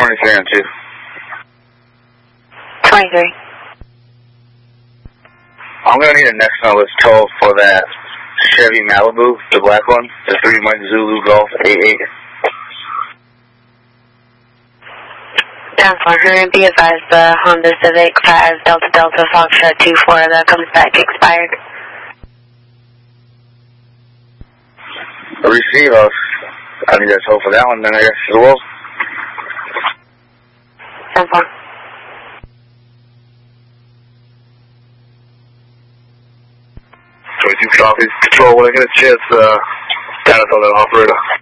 23 on 2. 23. I'm going to need a next one list toll for that Chevy Malibu, the black one, the 3 Mike Zulu Golf 88. Down 400, be advised the Honda Civic 5 Delta Delta Foxtrot 24 that comes back expired. Receive us. I need that toll for that one then, I guess, as well. Down 4. 22 copies. Control, when I get a chance, data on that operator.